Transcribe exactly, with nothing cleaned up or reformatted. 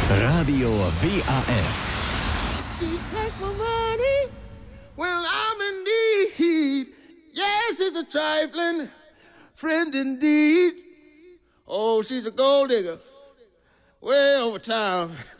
Radio W A F. She take my money when I'm in need. Yes, it's a trifling friend indeed. Oh, she's a gold digger way over town.